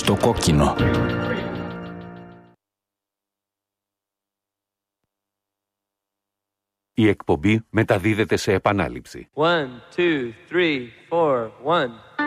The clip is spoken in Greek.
στο κόκκινο. Η εκπομπή μεταδίδεται σε επανάληψη. 1, 2, 3, 4, 1.